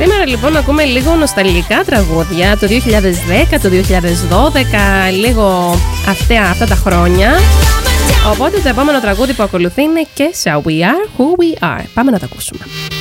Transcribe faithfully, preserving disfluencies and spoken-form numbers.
Σήμερα λοιπόν ακούμε λίγο νοσταλγικά τραγούδια το δύο χιλιάδες δέκα, το δύο χιλιάδες δώδεκα, λίγο αυτά, αυτά τα χρόνια. Οπότε το επόμενο τραγούδι που ακολουθεί είναι και Shall We Are Who We Are. Πάμε να το ακούσουμε.